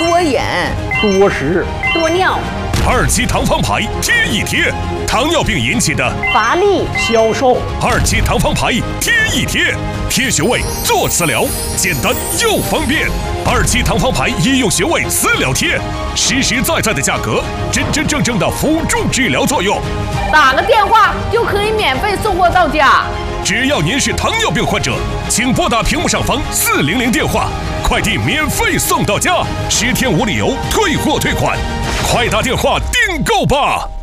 多眼、 多食、 多尿、 2期糖方牌贴一贴，糖尿病引起的乏力、 消瘦。 2期糖方牌贴一贴，贴穴位做磁疗，简单又方便。2期糖方牌医用穴位磁疗贴，实实在在的价格，真真正正的辅助治疗作用。 打个电话就可以免费送货到家。 只要您是糖尿病患者，请拨打屏幕上方400电话，快递免费送到家，10天无理由退货退款，快打电话订购吧。